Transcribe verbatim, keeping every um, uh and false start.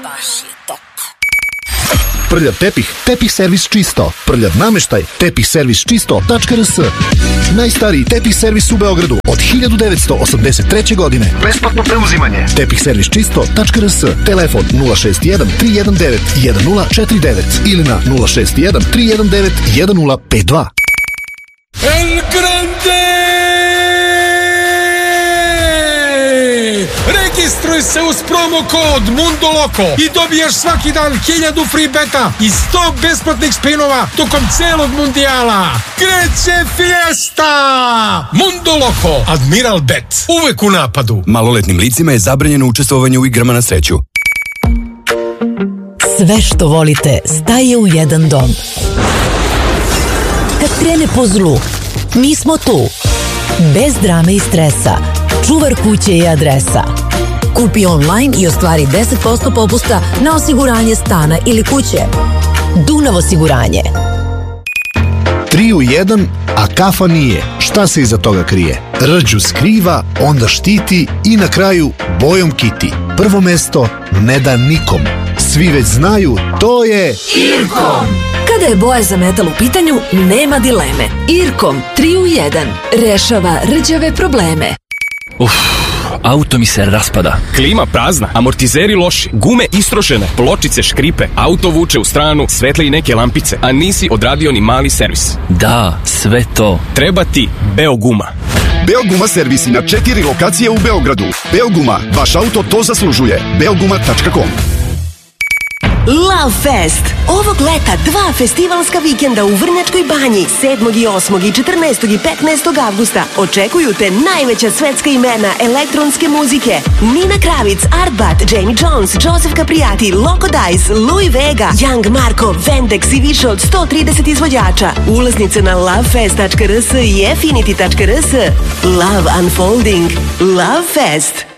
baš je top. Prljav tepih, tepih servis čisto. Prljav nameštaj, tepih servis čisto tačka r s. Najstariji tepih servis u Beogradu od hiljadu devetsto osamdeset treće. godine. Besplatno preuzimanje. tepih servis čisto tačka r s. Telefon nula šest jedan tri jedan devet jedan nula četiri devet ili na nula šest jedan tri jedan devet jedan nula pet dva. El Grande! Registruj se uz promo kod Mundo Loco i dobijaš svaki dan hiljadu free beta i sto besplatnih spinova tokom celog mundijala. Kreće fiesta! Mundo Loco, Admiral Bet, uvek u napadu. Maloletnim licima je zabranjeno učestvovanje u igrama na sreću. Sve što volite staje u jedan dom. Kad krene po zlu, mi smo tu. Bez drame i stresa. Čuvar kuće je adresa. Kupi online i ostvari deset posto popusta na osiguranje stana ili kuće. Dunav osiguranje. Tri u jedan, a kafa nije. Šta se iza toga krije? Rđu skriva, onda štiti i na kraju bojom kiti. Prvo mesto ne da nikom. Svi već znaju, to je Irkom. Kada je boja za metal u pitanju, nema dileme. Irkom tri u jedan rešava rđave probleme. Uff, auto mi se raspada. Klima prazna, amortizeri loši, gume istrošene, pločice škripe, auto vuče u stranu, svetle i neke lampice, a nisi odradio ni mali servis. Da, sve to. Treba ti Beoguma. Beoguma servisi na četiri lokacije u Beogradu. Beoguma, vaš auto to zaslužuje. beoguma tačka com. Love Fest. Ovog leta dva festivalska vikenda u Vrnjačkoj banji sedmog i osmog i četrnaestog i petnaestog avgusta očekuju te najveća svetska imena elektronske muzike: Nina Kravic, Artbat, Jamie Jones, Joseph Capriati, Loco Dice, Louis Vega, Young Marko, Vendex i više od sto trideset izvođača. Ulaznice na lovefest tačka r s i affinity tačka r s. Love Unfolding. Love Fest.